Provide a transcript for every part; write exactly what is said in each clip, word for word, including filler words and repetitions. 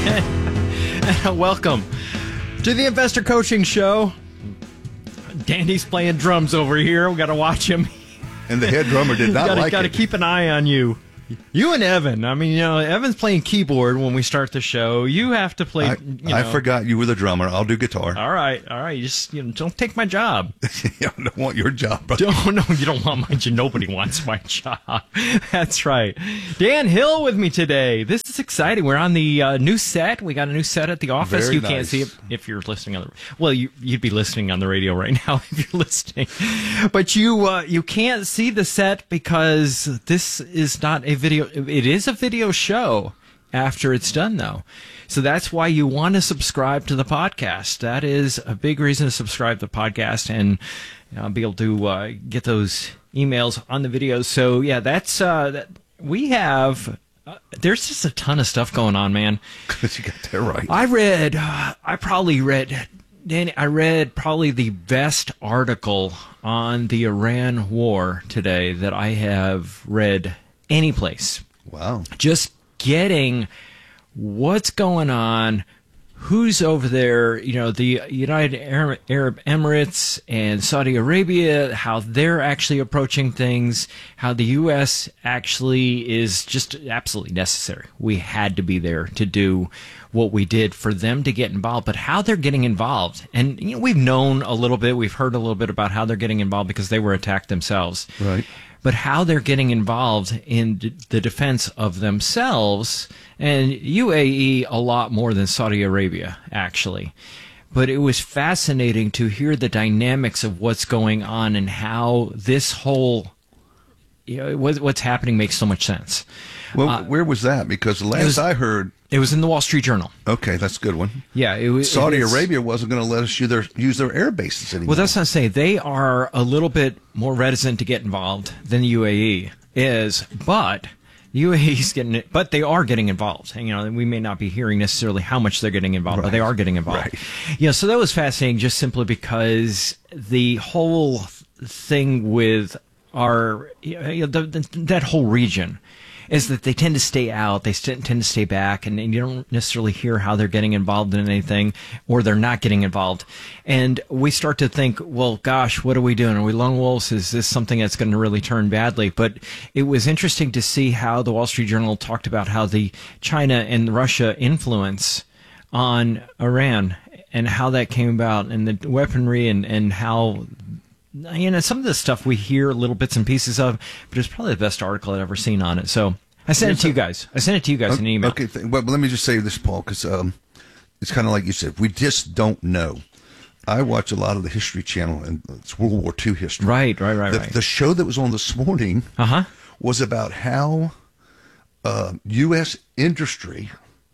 Welcome to the Investor Coaching Show. Dandy's playing drums over here. We got to watch him. And the head drummer did not gotta, like gotta it. Got to keep an eye on you. You and Evan. I mean, you know, Evan's playing keyboard when we start the show. You have to play. I, you know. I forgot you were the drummer. I'll do guitar. All right, all right. You just you know, don't take my job. I don't want your job, brother. Don't no, you don't want my. Nobody wants my job. That's right. Dan Hill with me today. This is exciting. We're on the uh, new set. We got a new set at the office. Very you nice. can't see it if you're listening on the. Well, you, you'd be listening on the radio right now if you're listening, but you uh, you can't see the set because this is not a video. It is a video show after it's done, though. So that's why you want to subscribe to the podcast. That is a big reason to subscribe to the podcast and you know, be able to uh, get those emails on the videos. So, yeah, that's uh, that. We have uh, there's just a ton of stuff going on, man. You got that right. I read, uh, I probably read, Danny, I read probably the best article on the Iran war today that I have read any place. Wow. Just getting what's going on, who's over there, you know, the United Arab, Arab Emirates and Saudi Arabia, how they're actually approaching things, how the U S actually is just absolutely necessary. We had to be there to do what we did for them to get involved, but how they're getting involved. And you know, we've known a little bit, we've heard a little bit about how they're getting involved because they were attacked themselves. Right. But how they're getting involved in d- the defense of themselves, and U A E a lot more than Saudi Arabia, actually. But it was fascinating to hear the dynamics of what's going on and how this whole, you know, what, what's happening makes so much sense. Well, Uh, where was that? Because the last was- I heard... It was in the Wall Street Journal. Okay, that's a good one. Yeah, it was. Saudi it is, Arabia wasn't going to let us use their, use their air bases anymore. Well, that's not to say they are a little bit more reticent to get involved than the U A E is, but U A E is getting it. But they are getting involved. And, you know, we may not be hearing necessarily how much they're getting involved, Right. but they are getting involved. Right. Yeah, so that was fascinating, just simply because the whole thing with our you know, the, the, that whole region is that they tend to stay out, they st- tend to stay back, and, and you don't necessarily hear how they're getting involved in anything, or they're not getting involved. And we start to think, well, gosh, what are we doing? Are we lone wolves? Is this something that's going to really turn badly? But it was interesting to see how the Wall Street Journal talked about how the China and Russia influence on Iran and how that came about, and the weaponry, and, and how... You know, some of the stuff we hear little bits and pieces of, but it's probably the best article I've ever seen on it. So I sent it to you guys. I sent it to you guys in an email. Okay, th- well, let me just say this, Paul, because um, it's kind of like you said. We just don't know. I watch a lot of the History Channel, and it's World War Two history. Right, right, right, the, right. The show that was on this morning Uh-huh. was about how uh, U S industry,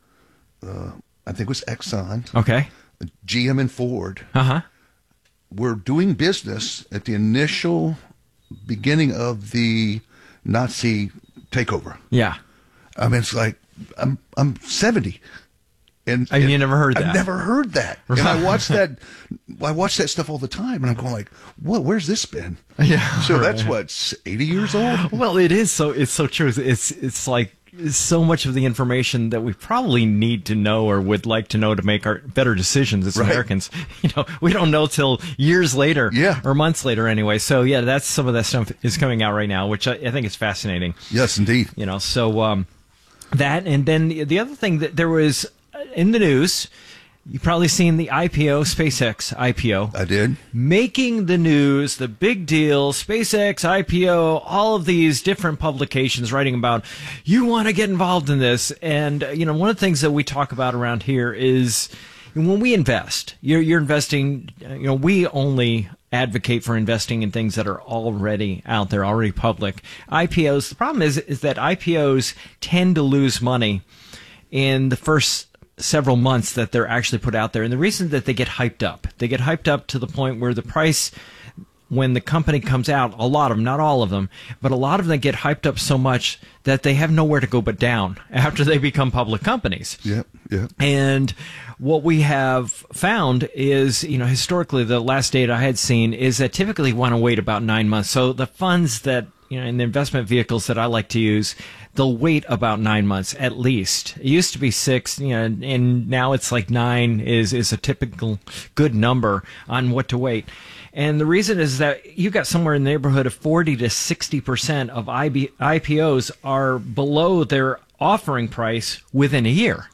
uh, I think it was Exxon, Okay. G M and Ford, Uh-huh. were doing business at the initial beginning of the Nazi takeover. Yeah. I mean, it's like I'm I'm seventy, and, And and you never heard that. I've never heard that, and I watch that. I watch that stuff all the time, and I'm going like, "What? Where's this been?" Yeah. So right. that's what eighty years old. Well, it is so. It's so true. It's it's like so much of the information that we probably need to know or would like to know to make our better decisions as Right. Americans. You know, we don't know till years later, Yeah. or months later anyway. So yeah, that's some of that stuff is coming out right now, which I, I think is fascinating. Yes, indeed. You know, so um, that, and then the, the other thing that there was in the news, you've probably seen the I P O, SpaceX I P O. I did. Making the news, the big deal, SpaceX, I P O, all of these different publications writing about, you want to get involved in this. And, uh, you know, one of the things that we talk about around here is when we invest, you're, you're investing, uh, you know, we only advocate for investing in things that are already out there, already public. I P Os, the problem is, is that I P Os tend to lose money in the first several months that they're actually put out there. And the reason that they get hyped up, they get hyped up to the point where the price, when the company comes out, a lot of them, not all of them, but a lot of them get hyped up so much that they have nowhere to go but down after they become public companies. Yep, yep. And what we have found is, you know, historically, the last data I had seen is that typically want to wait about nine months. So the funds that you know, in the investment vehicles that I like to use, they'll wait about nine months at least. It used to be six, you know, and now it's like nine is, is a typical good number on what to wait. And the reason is that you've got somewhere in the neighborhood of forty to sixty percent of I P Os are below their offering price within a year.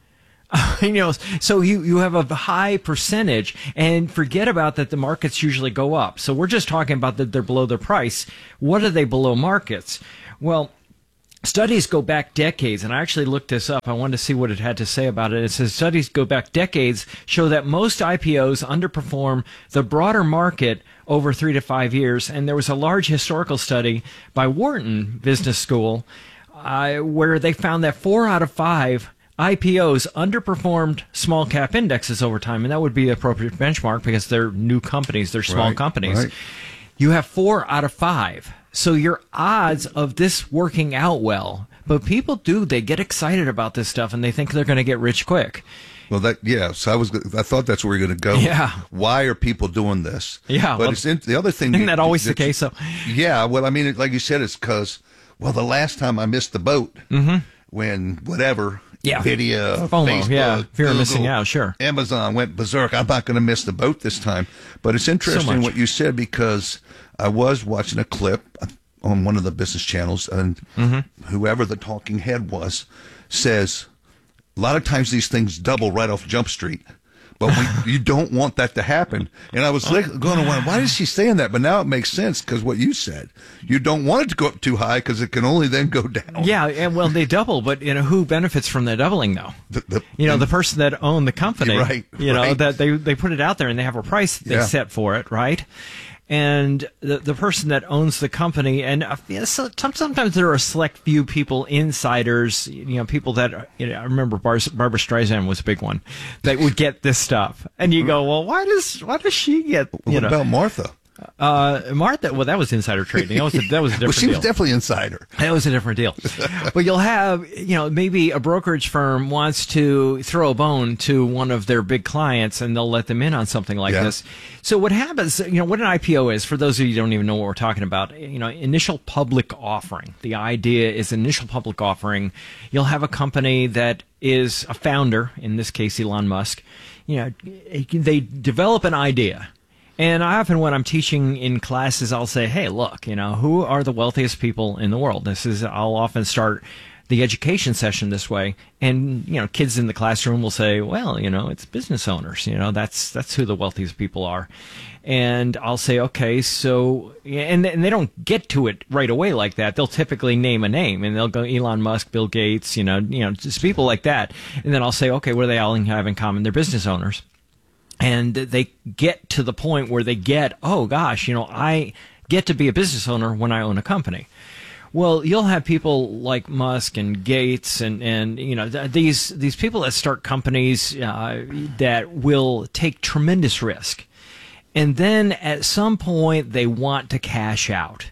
You know, so you, you have a high percentage, and forget about that the markets usually go up. So we're just talking about that they're below their price. What are they below markets? Well, studies go back decades, and I actually looked this up. I wanted to see what it had to say about it. It says studies go back decades show that most I P Os underperform the broader market over three to five years. And there was a large historical study by Wharton Business School uh, where they found that four out of five I P Os underperformed small cap indexes over time, and that would be the appropriate benchmark because they're new companies, they're small right, companies. Right. You have four out of five. So your odds of this working out well, but people do, they get excited about this stuff and they think they're going to get rich quick. Well, that yeah. So I was, I thought that's where you're going to go. Yeah. Why are people doing this? Yeah. But well, it's in, the other thing. Isn't that always that, the case? So. Yeah. Well, I mean, like you said, it's because well, the last time I missed the boat mm-hmm. when whatever. Yeah. Nvidia, FOMO, Facebook, yeah. Fear of Google, missing out, sure. Amazon went berserk. I'm not going to miss the boat this time. But it's interesting So what you said because I was watching a clip on one of the business channels, and mm-hmm. whoever the talking head was says a lot of times these things double right off Jump Street. But we, you don't want that to happen. And I was like, going to wonder, why is she saying that? But now it makes sense because what you said. You don't want it to go up too high because it can only then go down. Yeah, and well, they double, but you know who benefits from the doubling though? The, the, you know, the person that owned the company. Right. You know, right. that they they put it out there and they have a price they yeah. set for it, right? And the the person that owns the company, and uh, you know, so, sometimes there are a select few people, insiders, you know, people that, you know, I remember Bar- Barbara Streisand was a big one, that would get this stuff. And you go, well, why does why does she get, you what know? about Martha? Uh, Martha, well, that was insider trading. That was a, that was a different well, she was deal. definitely insider. That was a different deal. But you'll have, you know, maybe a brokerage firm wants to throw a bone to one of their big clients and they'll let them in on something like yeah. this. So what happens, you know, what an I P O is, for those of you who don't even know what we're talking about, you know, initial public offering. The idea is initial public offering. You'll have a company that is a founder, in this case, Elon Musk. You know, they develop an idea. And I often, when I'm teaching in classes, I'll say, hey, look, you know, who are the wealthiest people in the world? This is, I'll often start the education session this way. And, you know, kids in the classroom will say, well, you know, it's business owners. You know, that's that's who the wealthiest people are. And I'll say, okay, so, and, and they don't get to it right away like that. They'll typically name a name, and they'll go Elon Musk, Bill Gates, you know, you know, just people like that. And then I'll say, okay, what do they all have in common? They're business owners. And they get to the point where they get, oh, gosh, you know, I get to be a business owner when I own a company. Well, you'll have people like Musk and Gates and, and you know, th- these these people that start companies uh, that will take tremendous risk. And then at some point, they want to cash out.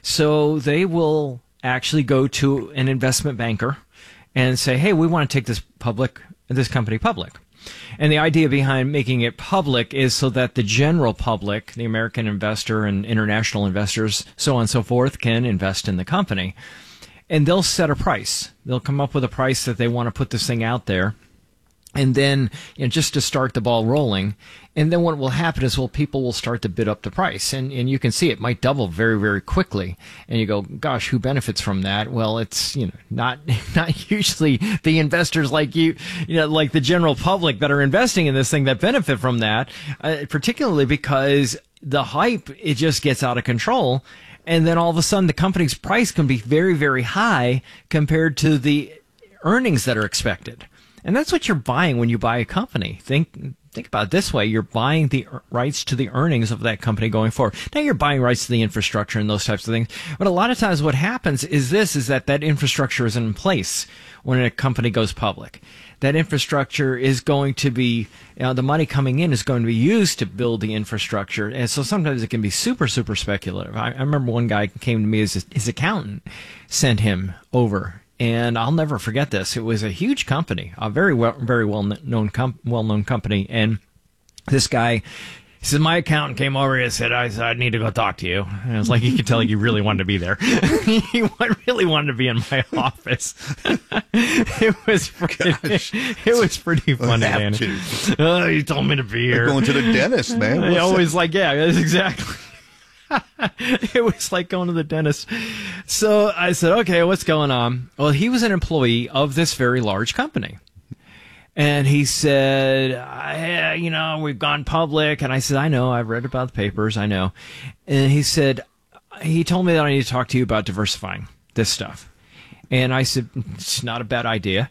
So they will actually go to an investment banker and say, hey, we want to take this public, this company public. And the idea behind making it public is so that the general public, the American investor and international investors, so on and so forth, can invest in the company. And they'll set a price. They'll come up with a price that they want to put this thing out there. And then, you know, just to start the ball rolling. And then what will happen is, well, people will start to bid up the price. And, and you can see it might double very, very quickly. And you go, gosh, who benefits from that? Well, it's, you know, not, not usually the investors like you, you know, like the general public that are investing in this thing that benefit from that, uh, particularly because the hype, it just gets out of control. And then all of a sudden the company's price can be very, very high compared to the earnings that are expected. And that's what you're buying when you buy a company. Think think about it this way. You're buying the rights to the earnings of that company going forward. Now you're buying rights to the infrastructure and those types of things. But a lot of times what happens is this, is that that infrastructure isn't in place when a company goes public. That infrastructure is going to be, you know, the money coming in is going to be used to build the infrastructure. And so sometimes it can be super, super speculative. I, I remember one guy came to me, as his, his accountant sent him over. And I'll never forget this. It was a huge company, a very well, very well known, com- well known company. And this guy He said, my accountant came over and said, I, said, I need to go talk to you. And I was like, you could tell you really wanted to be there. He really wanted to be in my office. It was pretty, it was pretty funny, Danny. Oh, he told me to be here. Like going to the dentist, man. I always like, yeah, exactly. It was like going to the dentist. So I said, okay, what's going on? Well, he was an employee of this very large company. And he said, I, you know, we've gone public. And I said, I know, I've read about the papers, I know. And he said, he told me that I need to talk to you about diversifying this stuff. And I said, it's not a bad idea.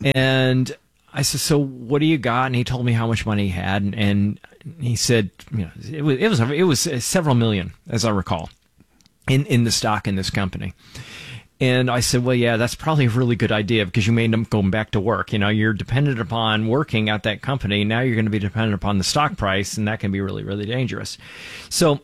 And I said, so what do you got? And he told me how much money he had. And, and he said, you know, it was, it was, it was several million, as I recall, in, in the stock in this company. And I said, well, yeah, that's probably a really good idea because you made them go back to work. You know, you're dependent upon working at that company. Now you're going to be dependent upon the stock price, and that can be really, really dangerous. So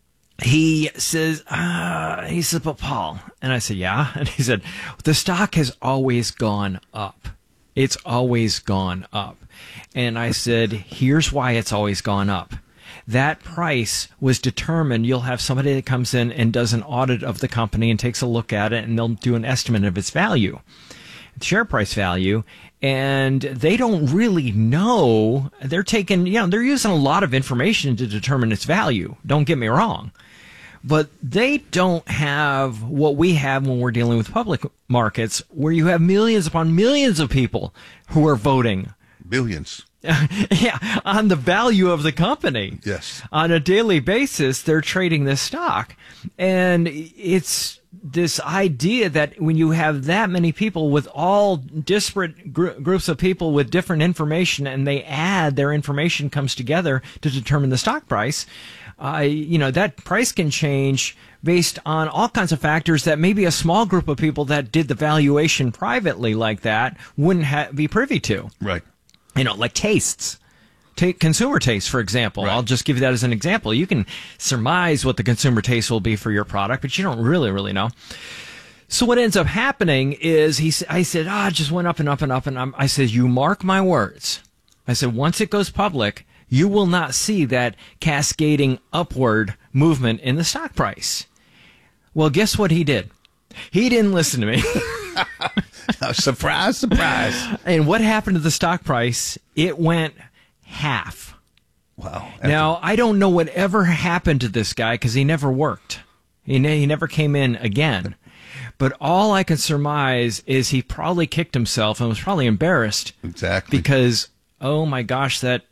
he says, uh, he said, but Paul, and I said, yeah. And he said, the stock has always gone up. It's always gone up. And I said, here's why it's always gone up. That price was determined. You'll have somebody that comes in and does an audit of the company and takes a look at it, and they'll do an estimate of its value, share price value, and they don't really know. They're taking, you know, they're using a lot of information to determine its value. Don't get me wrong. But they don't have what we have when we're dealing with public markets, where you have millions upon millions of people who are voting. Billions. Yeah, on the value of the company. Yes. On a daily basis, they're trading this stock. And it's this idea that when you have that many people with all disparate gr- groups of people with different information, and they add their information comes together to determine the stock price, uh, you know, that price can change based on all kinds of factors that maybe a small group of people that did the valuation privately like that wouldn't ha- be privy to. Right. You know, like tastes. Take consumer taste, for example. Right. I'll just give you that as an example. You can surmise what the consumer taste will be for your product, but you don't really, really know. So what ends up happening is he, I said, ah, oh, it just went up and up and up. And I'm, I said, you mark my words. I said, once it goes public, you will not see that cascading upward movement in the stock price. Well, guess what he did? He didn't listen to me. Surprise, surprise. And what happened to the stock price? It went half. Wow. Now, I don't know whatever happened to this guy because he never worked. He, ne- he never came in again. But all I can surmise is he probably kicked himself and was probably embarrassed. Exactly. Because, oh my gosh, that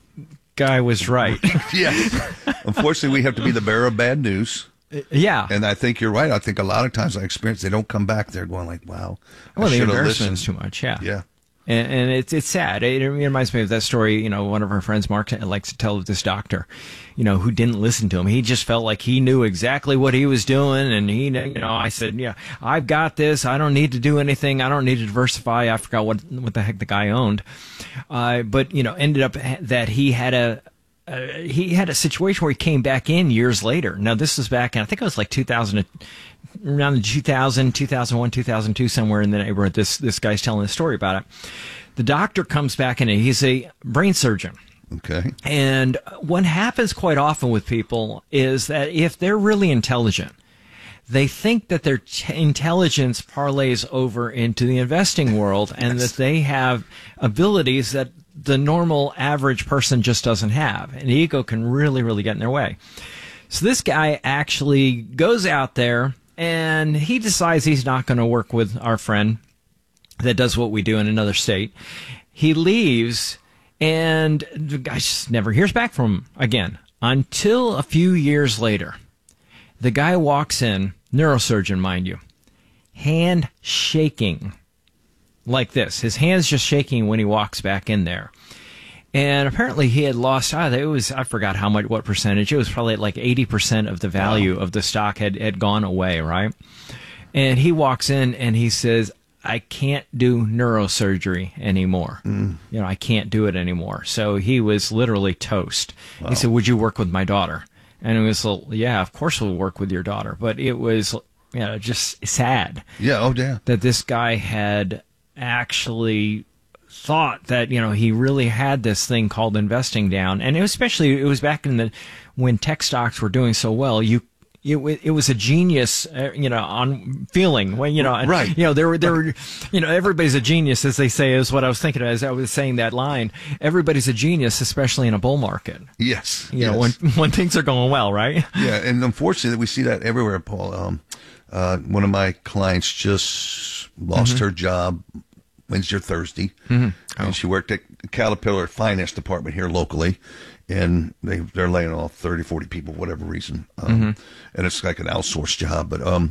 guy was right. Yes. Unfortunately, we have to be the bearer of bad news. Yeah. And I think you're right. I think a lot of times I experience they don't come back. They're going like, wow. I Well, the should have embarrassment listened. is too much, yeah. Yeah. And, and it's it's sad. It, it reminds me of that story. You know, one of our friends, Mark, likes to tell of this doctor, you know, who didn't listen to him. He just felt like he knew exactly what he was doing, and he, you know, I said, yeah, I've got this. I don't need to do anything. I don't need to diversify. I forgot what what the heck the guy owned, uh, but you know, ended up that he had a. Uh, he had a situation where he came back in years later. Now, this was back in, I think it was like two thousand, around two thousand, two thousand one, two thousand two, somewhere in the neighborhood. This this guy's telling the story about it. The doctor comes back in, and he's a brain surgeon. Okay. And what happens quite often with people is that if they're really intelligent, they think that their t- intelligence parlays over into the investing world, and Yes. that they have abilities that the normal average person just doesn't have. And ego can really, really get in their way. So this guy actually goes out there and he decides he's not going to work with our friend that does what we do in another state. He leaves, and the guy just never hears back from him again until a few years later. The guy walks in, neurosurgeon, mind you, hand shaking. Like this. His hand's just shaking when he walks back in there. And apparently he had lost, ah, it was, I forgot how much, what percentage. It was probably like eighty percent of the value wow. of the stock had, had gone away, right? And he walks in and he says, I can't do neurosurgery anymore. Mm. You know, I can't do it anymore. So he was literally toast. Wow. He said, would you work with my daughter? And it was, yeah, of course we'll work with your daughter. But it was, you know, just sad. Yeah, oh, yeah. That this guy had actually thought that, you know, he really had this thing called investing down. And it was especially, it was back in the, when tech stocks were doing so well, you, It, it was a genius, uh, you know, on feeling when, you know, and, right. you know, there were, there were, you know, everybody's a genius, as they say, is what I was thinking of as I was saying that line. Everybody's a genius, especially in a bull market. Yes. You yes. know, when, when things are going well, right? Yeah. And unfortunately, we see that everywhere, Paul. Um, uh, one of my clients just lost mm-hmm. her job Wednesday or Thursday. Mm-hmm. Oh. And she worked at Caterpillar finance department here locally. And they, they're laying off thirty, forty people, whatever reason. Um, mm-hmm. And it's like an outsourced job. But, um,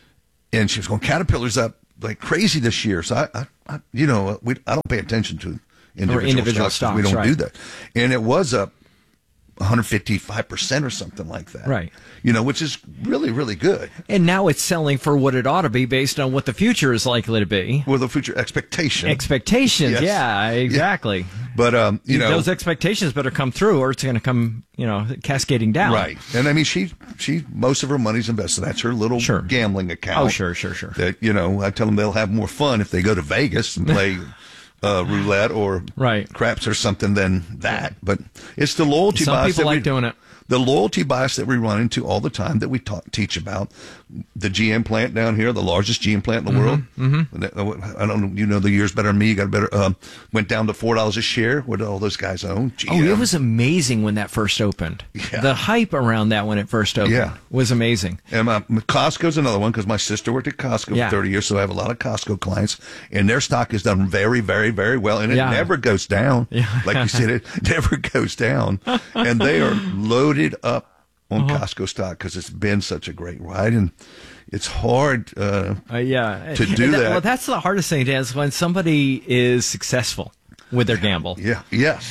and she was going, Caterpillar's up like crazy this year. So I, I, I you know, we, I don't pay attention to individual, individual stocks. stocks We don't right. do that. And it was up one hundred fifty-five percent or something like that. Right. You know, which is really, really good. And now it's selling for what it ought to be based on what the future is likely to be. Well, the future expectation. Expectations, yes. yeah, exactly. Yeah. But, um, you know. Those expectations better come through or it's going to come, you know, cascading down. Right. And I mean, she, she, most of her money's invested. That's her little sure. gambling account. Oh, sure, sure, sure. That, you know, I tell them they'll have more fun if they go to Vegas and play uh, roulette or right. craps or something than that. But it's the loyalty Some bias. Some people like we, doing it. The loyalty bias that we run into all the time that we talk, teach about. The G M plant down here, the largest G M plant in the mm-hmm, world. Mm-hmm. I don't know, you know the years better than me. You got a better, um, went down to four dollars a share. What did all those guys own? G M. Oh, it was amazing when that first opened. Yeah. The hype around that when it first opened yeah. was amazing. And my, Costco's another one because my sister worked at Costco yeah. for thirty years, so I have a lot of Costco clients. And their stock has done very, very, very well. And it yeah. never goes down. Yeah. Like you said, it never goes down. And they are loaded up on uh-huh. Costco stock because it's been such a great ride, and it's hard uh, uh, yeah. to do that, that. Well, that's the hardest thing, Dan, is when somebody is successful with their gamble. Yeah, yes.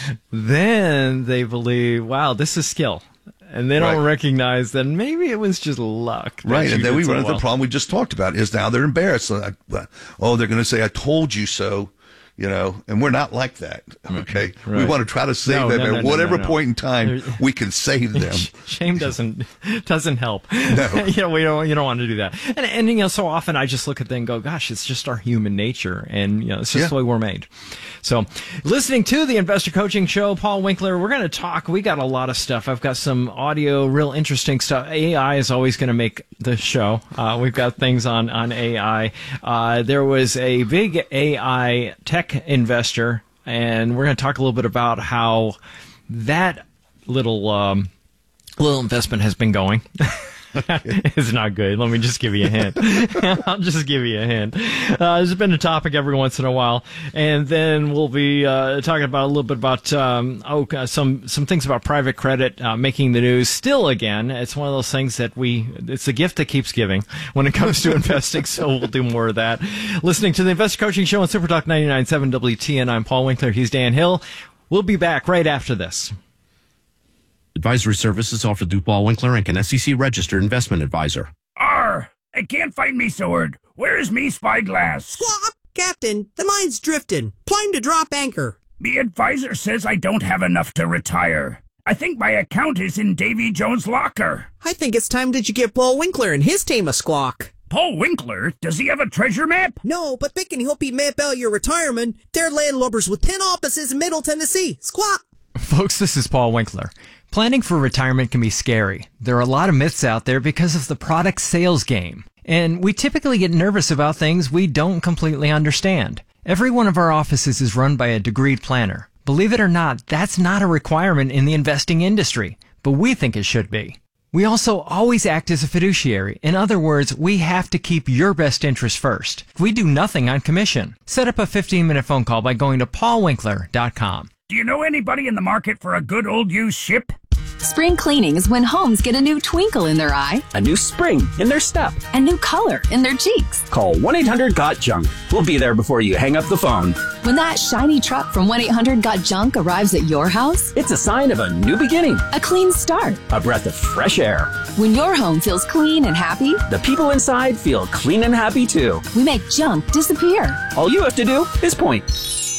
Then they believe, wow, this is skill. And they don't right. recognize that maybe it was just luck. Right, and then we so run into well. the problem we just talked about, is now they're embarrassed. So I, oh, they're going to say, I told you so. You know, and we're not like that, okay? Right. We want to try to save no, them no, no, at no, whatever no, no. point in time we can save them. Shame doesn't doesn't help. No. you know, we don't you don't want to do that. And, and you know, so often I just look at them and go, gosh, it's just our human nature, and you know, it's just yeah. the way we're made. So, listening to the Investor Coaching Show, Paul Winkler, we're going to talk. We got a lot of stuff. I've got some audio, real interesting stuff. A I is always going to make the show. Uh, we've got things on on A I. Uh, there was a big A I tech investor. And we're going to talk a little bit about how that little um, little investment has been going. It's not good. Let me just give you a hint. I'll just give you a hint. Uh, there's been a topic every once in a while, and then we'll be uh, talking about a little bit about um, oh uh, some some things about private credit uh, making the news. Still, again, it's one of those things that we it's a gift that keeps giving when it comes to investing. So we'll do more of that. Listening to the Investor Coaching Show on Super Talk ninety-nine point seven W T N. I'm Paul Winkler. He's Dan Hill. We'll be back right after this. Advisory services offered through Paul Winkler and an S E C-registered investment advisor. Arr! I can't find me sword. Where is me spyglass? Squawk! Captain, the mine's drifting. Climb to drop anchor. Me advisor says I don't have enough to retire. I think my account is in Davy Jones' locker. I think it's time that you give Paul Winkler and his team a squawk. Paul Winkler? Does he have a treasure map? No, but Pick and help you map out your retirement. They're landlubbers with ten offices in Middle Tennessee. Squawk! Folks, this is Paul Winkler. Planning for retirement can be scary. There are a lot of myths out there because of the product sales game. And we typically get nervous about things we don't completely understand. Every one of our offices is run by a degreed planner. Believe it or not, that's not a requirement in the investing industry, but we think it should be. We also always act as a fiduciary. In other words, we have to keep your best interest first. We do nothing on commission. Set up a fifteen-minute phone call by going to paul winkler dot com. Do you know anybody in the market for a good old used ship? Spring cleaning is when homes get a new twinkle in their eye, a new spring in their step, a new color in their cheeks. Call one eight hundred got junk. We'll be there before you hang up the phone. When that shiny truck from one eight hundred got junk arrives at your house, it's a sign of a new beginning, a clean start, a breath of fresh air. When your home feels clean and happy, the people inside feel clean and happy too. We make junk disappear. All you have to do is point.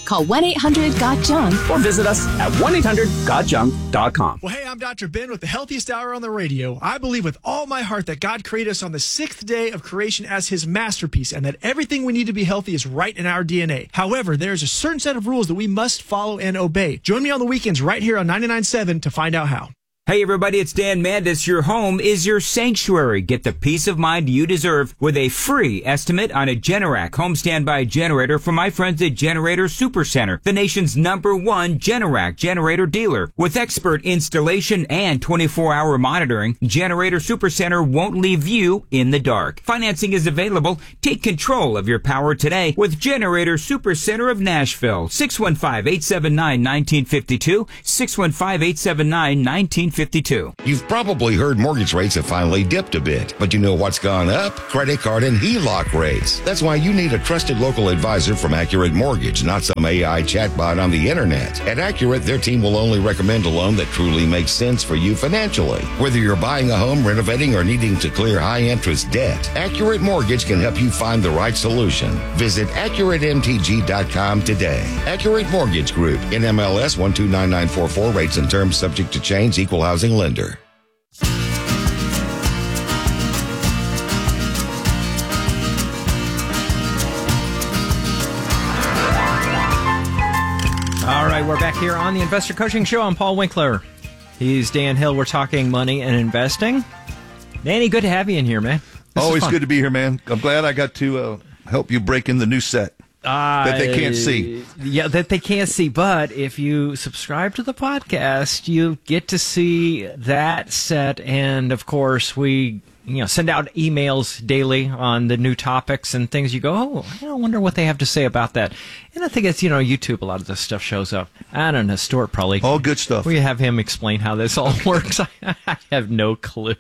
Call one eight hundred got junk. Or visit us at one eight hundred got junk dot com. Well, hey, I'm Doctor Ben with the Healthiest Hour on the radio. I believe with all my heart that God created us on the sixth day of creation as his masterpiece and that everything we need to be healthy is right in our D N A. However, there's a certain set of rules that we must follow and obey. Join me on the weekends right here on ninety-nine point seven to find out how. Hey everybody, it's Dan Mandis. Your home is your sanctuary. Get the peace of mind you deserve with a free estimate on a Generac home standby generator from my friends at Generator Supercenter, the nation's number one Generac generator dealer. With expert installation and twenty-four hour monitoring, Generator Supercenter won't leave you in the dark. Financing is available. Take control of your power today with Generator Supercenter of Nashville. six one five, eight seven nine, one nine five two, six one five, eight seven nine, one nine five two. fifty-two. You've probably heard mortgage rates have finally dipped a bit, but you know what's gone up? Credit card and H E L O C rates. That's why you need a trusted local advisor from Accurate Mortgage, not some A I chatbot on the internet. At Accurate, their team will only recommend a loan that truly makes sense for you financially. Whether you're buying a home, renovating, or needing to clear high-interest debt, Accurate Mortgage can help you find the right solution. Visit accurate m t g dot com today. Accurate Mortgage Group, N M L S one two nine nine four four, rates and terms subject to change, equal housing lender. All right, we're back here on the Investor Coaching Show. I'm Paul Winkler. He's Dan Hill. We're talking money and investing. Danny, good to have you in here, man. This Always good to be here, man. I'm glad I got to uh, help you break in the new set. Uh, that they can't see. Yeah, that they can't see. But if you subscribe to the podcast, you get to see that set. And, of course, we you know send out emails daily on the new topics and things. You go, oh, I wonder what they have to say about that. And I think it's, you know, YouTube, a lot of this stuff shows up. I don't know, Stuart probably. All good stuff. We have him explain how this all works. I, I have no clue.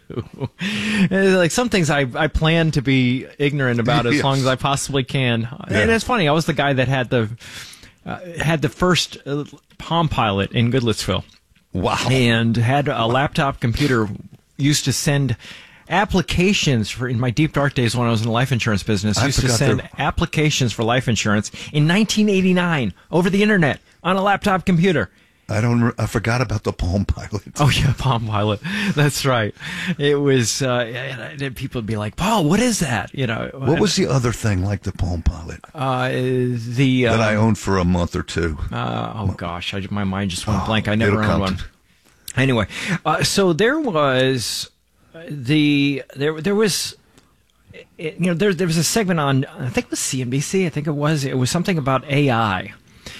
Like some things I, I plan to be ignorant about as yes. long as I possibly can. Yeah. And it's funny, I was the guy that had the uh, had the first uh, Palm Pilot in Goodlettsville. Wow. And had a laptop computer, used to send applications for, in my deep dark days when I was in the life insurance business, I used to send their... applications for life insurance in nineteen eighty-nine over the internet on a laptop computer. I don't. I forgot about the Palm Pilot. Oh yeah, Palm Pilot. That's right. It was. Uh, people would be like, "Paul, what is that?" You know. What was the other thing like the Palm Pilot? Uh, the uh, that I owned for a month or two. Uh, oh gosh, I, my mind just went oh, blank. I never owned one. Anyway, uh, so there was the there there was. It, you know, there there was a segment on, I think it was C N B C. I think it was. It was something about A I.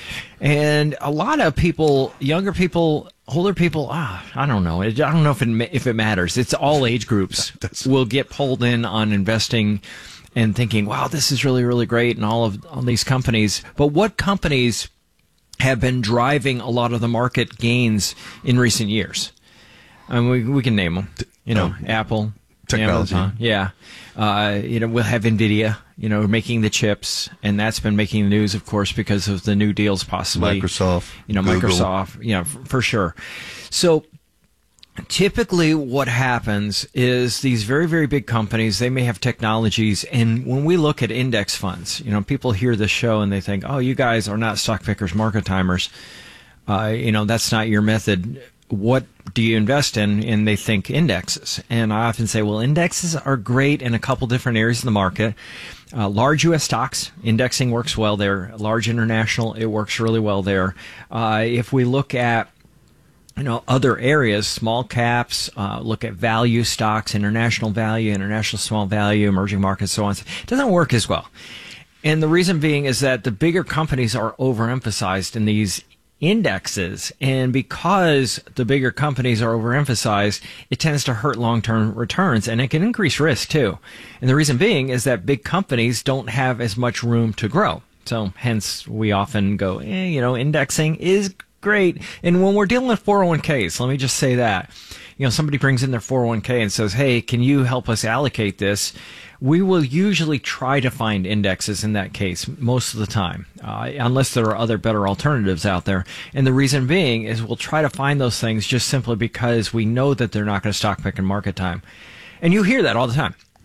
And a lot of people, younger people, older people, ah, I don't know. I don't know if it if it matters. It's all age groups will get pulled in on investing and thinking, wow, this is really, really great, and all of all these companies. But what companies have been driving a lot of the market gains in recent years? And we we can name them. You know, oh, Apple, technology. Amazon, yeah. Uh, you know, we'll have NVIDIA, you know, making the chips, and that's been making the news, of course, because of the new deals possibly. Microsoft. You know, Google. Microsoft, you know, for, for sure. So typically what happens is these very, very big companies, they may have technologies, and when we look at index funds, you know, people hear this show and they think, oh, you guys are not stock pickers, market timers. Uh, you know, that's not your method. What do you invest in? And they think indexes. And I often say, well, indexes are great in a couple different areas of the market. Uh, large U S stocks, indexing works well there. Large international, it works really well there. Uh, if we look at, you know, other areas, small caps, uh, look at value stocks, international value, international small value, emerging markets, so on. It doesn't work as well. And the reason being is that the bigger companies are overemphasized in these indexes, and because the bigger companies are overemphasized, it tends to hurt long-term returns, and it can increase risk too. And the reason being is that big companies don't have as much room to grow. So hence we often go, eh, you know, indexing is great. And when we're dealing with four oh one k's, let me just say that, you know, somebody brings in their four oh one k and says, hey, can you help us allocate this? We will usually try to find indexes in that case most of the time, uh, unless there are other better alternatives out there. And the reason being is we'll try to find those things just simply because we know that they're not going to stock pick in market time. And you hear that all the time.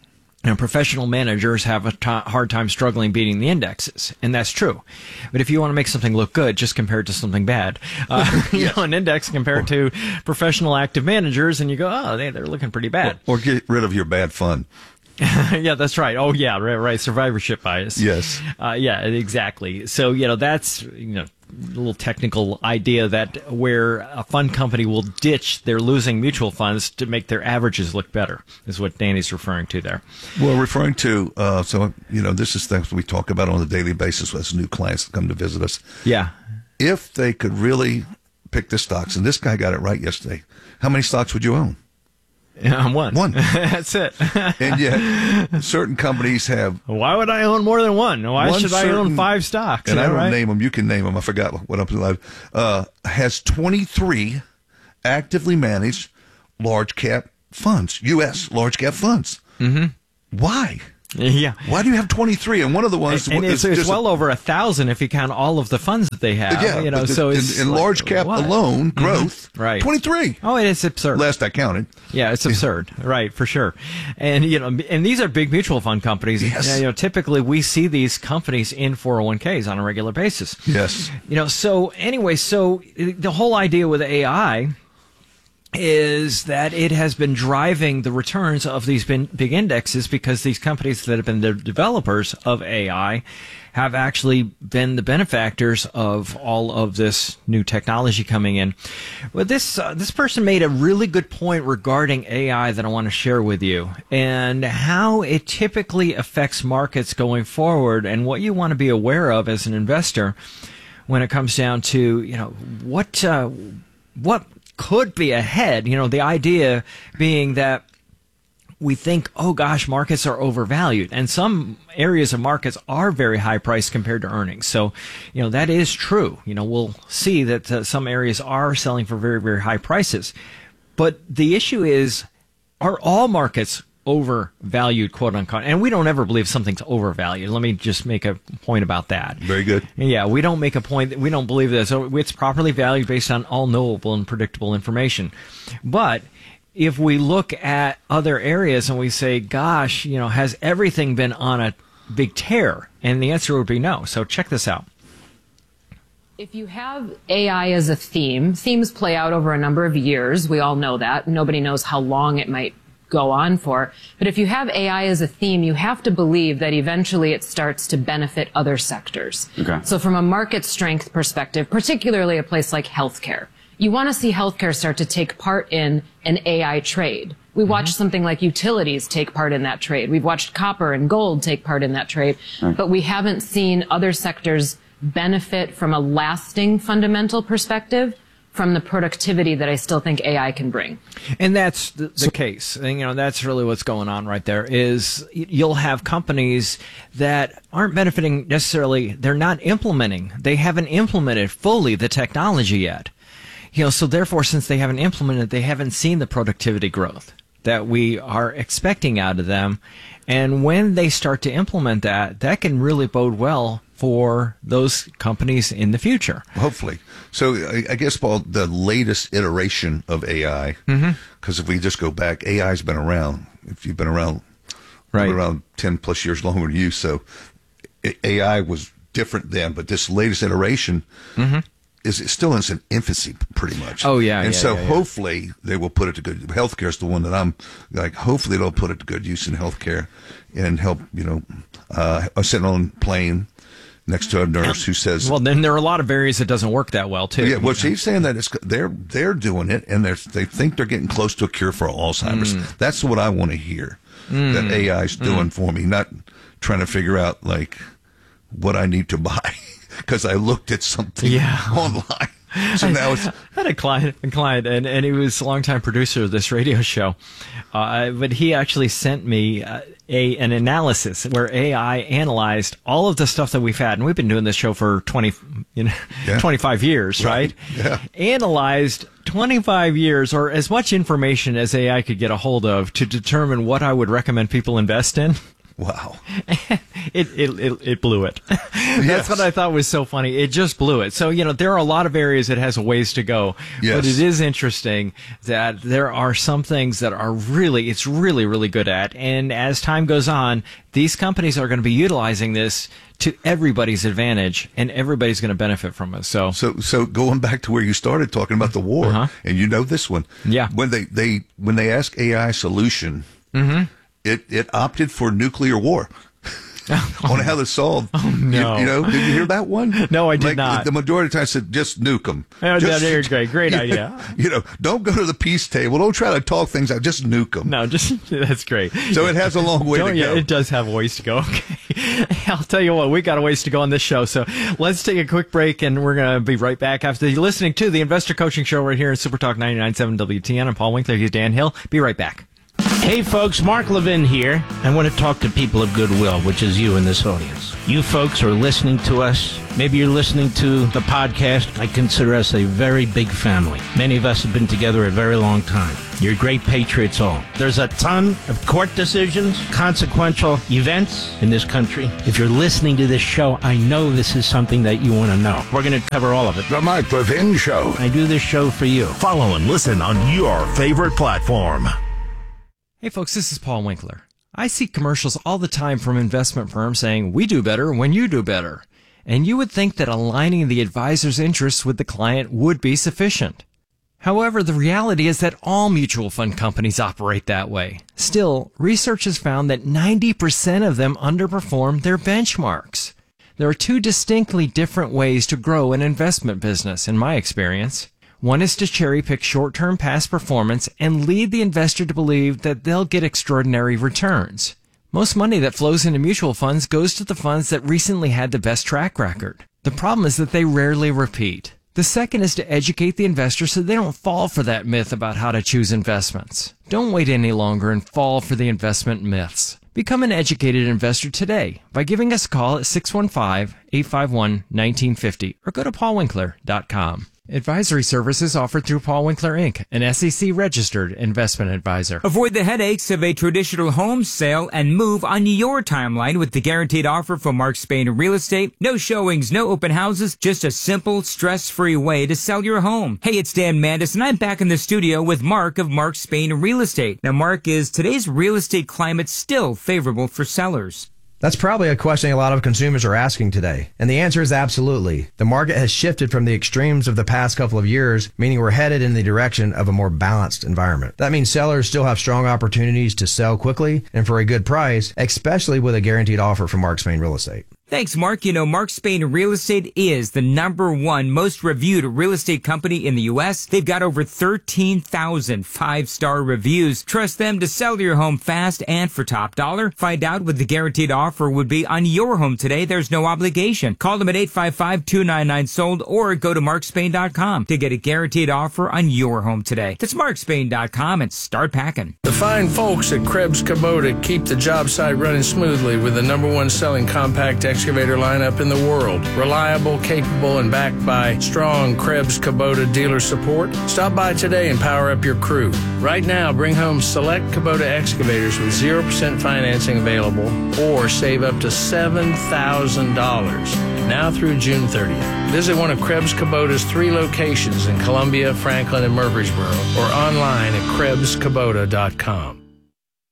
You know, professional managers have a t- hard time struggling beating the indexes, and that's true. But if you want to make something look good, just compare it to something bad. Uh, you know, an index compared to professional active managers, and you go, oh, they, they're looking pretty bad. Or, or get rid of your bad fund. Yeah, that's right. Oh, yeah, right, right. Survivorship bias. Yes. Uh, yeah, exactly. So, you know, that's, you know, a little technical idea that where a fund company will ditch their losing mutual funds to make their averages look better is what Danny's referring to there. Well, referring to, uh, so, you know, this is things we talk about on a daily basis as new clients that come to visit us. Yeah. If they could really pick the stocks, and this guy got it right yesterday, how many stocks would you own? Yeah, one. One. That's it. And yet, certain companies have... Why would I own more than one? Why one should I certain, own five stocks? And I don't right? name them. You can name them. I forgot what I'm alive. Uh, has twenty-three actively managed large cap funds, U S large cap funds. Mm-hmm. Why? Yeah. Why do you have twenty-three? And one of the ones... And, and it's, is it's well a, over a thousand if you count all of the funds that they have. Yeah, you know, the, so it's in, in like, large cap what? alone, growth, mm-hmm. Right. twenty-three. Oh, it is absurd. Last I counted. Yeah, it's absurd. Right, for sure. And, you know, and these are big mutual fund companies. Yes. You know, typically we see these companies in four oh one k's on a regular basis. Yes. You know, so anyway, so the whole idea with A I is that it has been driving the returns of these big indexes because these companies that have been the developers of A I have actually been the benefactors of all of this new technology coming in. Well, this uh, this person made a really good point regarding A I that I want to share with you and how it typically affects markets going forward and what you want to be aware of as an investor when it comes down to, you know, what uh, what could be ahead. You know, the idea being that we think, oh gosh, markets are overvalued. And some areas of markets are very high priced compared to earnings. So, you know, that is true. You know, we'll see that uh, some areas are selling for very, very high prices. But the issue is, are all markets overvalued, quote unquote? And we don't ever believe something's overvalued. Let me just make a point about that. Very good. Yeah, we don't make a point that we don't believe that. So it's properly valued based on all knowable and predictable information. But if we look at other areas and we say, gosh, you know, has everything been on a big tear? And the answer would be no. So check this out. If you have A I as a theme, themes play out over a number of years. We all know that. Nobody knows how long it might go on for. But if you have A I as a theme, you have to believe that eventually it starts to benefit other sectors. Okay. So from a market strength perspective, particularly a place like healthcare, you want to see healthcare start to take part in an A I trade. We watched mm-hmm. something like utilities take part in that trade. We've watched copper and gold take part in that trade. Right. But we haven't seen other sectors benefit from a lasting fundamental perspective from the productivity that I still think A I can bring. And that's the, the case. And, you know, that's really what's going on right there is you'll have companies that aren't benefiting necessarily. They're not implementing. They haven't implemented fully the technology yet. You know, so therefore, since they haven't implemented, they haven't seen the productivity growth that we are expecting out of them. And when they start to implement that, that can really bode well for those companies in the future. Hopefully. So I, I guess, Paul, the latest iteration of A I, because mm-hmm. if we just go back, A I's been around. If you've been around, right. been around ten plus years longer than you, so A I was different then, but this latest iteration mm-hmm. is still in its infancy, pretty much. Oh, yeah. And yeah, so yeah, yeah. hopefully they will put it to good. Healthcare is the one that I'm like, hopefully they'll put it to good use in healthcare and help, you know, uh, I'm sitting on a plane next to a nurse who says, well, then there are a lot of areas that doesn't work that well, too. Yeah, well, she's saying that it's, they're they're doing it, and they're, they think they're getting close to a cure for Alzheimer's. Mm. That's what I want to hear, mm. that A I's doing mm. for me, not trying to figure out, like, what I need to buy, because I looked at something yeah. online. So now it's... I had a client, a client and, and he was a longtime producer of this radio show, uh, but he actually sent me uh, a an analysis where A I analyzed all of the stuff that we've had, and we've been doing this show for twenty, you know, yeah. twenty-five years, right? right? Yeah. Analyzed twenty-five years, or as much information as A I could get a hold of, to determine what I would recommend people invest in. Wow. it, it, it, it blew it. That's Yes. what I thought was so funny. It just blew it. So, you know, there are a lot of areas it has a ways to go. Yes. But it is interesting that there are some things that are really, it's really, really good at. And as time goes on, these companies are going to be utilizing this to everybody's advantage, and everybody's going to benefit from it. So, So, so going back to where you started talking about the war, Uh-huh. and you know this one. Yeah. When they, they when they ask A I solution, mm-hmm. it, it opted for nuclear war. On how to solve. Oh, no. You, you know, did you hear that one? No, I did like, not. The majority of the time said, just nuke them. Oh, just, that is great. Great idea. You know, don't go to the peace table. Don't try to talk things out. Just nuke them. No, just that's great. So it has a long way Don't, to yeah, go. it does have a ways to go. Okay. I'll tell you what, we got a ways to go on this show. So let's take a quick break, and we're going to be right back after you're listening to the Investor Coaching Show right here in Super Talk ninety-nine point seven W T N. I'm Paul Winkler. He's Dan Hill. Be right back. Hey folks, Mark Levin here. I want to talk to people of goodwill, which is you in this audience. You folks are listening to us. Maybe you're listening to the podcast. I consider us a very big family. Many of us have been together a very long time. You're great patriots all. There's a ton of court decisions, consequential events in this country. If you're listening to this show, I know this is something that you want to know. We're going to cover all of it. The Mark Levin Show. I do this show for you. Follow and listen on your favorite platform. Hey folks, this is Paul Winkler. I see commercials all the time from investment firms saying, we do better when you do better. And you would think that aligning the advisor's interests with the client would be sufficient. However, the reality is that all mutual fund companies operate that way. Still, research has found that ninety percent of them underperform their benchmarks. There are two distinctly different ways to grow an investment business, in my experience. One is to cherry-pick short-term past performance and lead the investor to believe that they'll get extraordinary returns. Most money that flows into mutual funds goes to the funds that recently had the best track record. The problem is that they rarely repeat. The second is to educate the investor so they don't fall for that myth about how to choose investments. Don't wait any longer and fall for the investment myths. Become an educated investor today by giving us a call at six one five, eight five one, one nine five zero or go to paul winkler dot com. Advisory services offered through Paul Winkler, Incorporated, an S E C-registered investment advisor. Avoid the headaches of a traditional home sale and move on your timeline with the guaranteed offer from Mark Spain Real Estate. No showings, no open houses, just a simple, stress-free way to sell your home. Hey, it's Dan Mandis, and I'm back in the studio with Mark of Mark Spain Real Estate. Now, Mark, is today's real estate climate still favorable for sellers? That's probably a question a lot of consumers are asking today. And the answer is absolutely. The market has shifted from the extremes of the past couple of years, meaning we're headed in the direction of a more balanced environment. That means sellers still have strong opportunities to sell quickly and for a good price, especially with a guaranteed offer from Mark Spain Real Estate. Thanks, Mark. You know, Mark Spain Real Estate is the number one most reviewed real estate company in the U S. They've got over thirteen thousand five-star reviews. Trust them to sell your home fast and for top dollar. Find out what the guaranteed offer would be on your home today. There's no obligation. Call them at eight five five, two nine nine, sold or go to mark spain dot com to get a guaranteed offer on your home today. That's mark spain dot com and start packing. The fine folks at Krebs Kubota keep the job site running smoothly with the number one selling compact excavator lineup in the world. Reliable, capable, and backed by strong Krebs Kubota dealer support. Stop by today and power up your crew. Right now, bring home select Kubota excavators with zero percent financing available or save up to seven thousand dollars. Now through June thirtieth. Visit one of Krebs Kubota's three locations in Columbia, Franklin, and Murfreesboro or online at krebs kubota dot com.